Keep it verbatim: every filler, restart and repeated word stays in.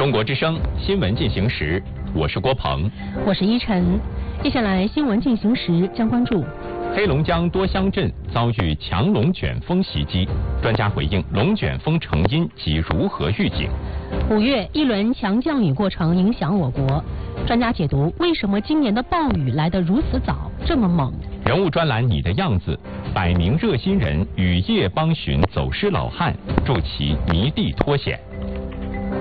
中国之声新闻进行时，我是郭鹏， 我是依晨。接下来新闻进行时将关注： 黑龙江多乡镇遭遇强龙卷风袭击，专家回应龙卷风成因及如何预警。 五月一轮强降雨过程影响我国，专家解读为什么今年的暴雨来得如此早，这么猛。 人物专栏你的样子，百名热心人雨夜帮寻走失老汉，助其迷地脱险。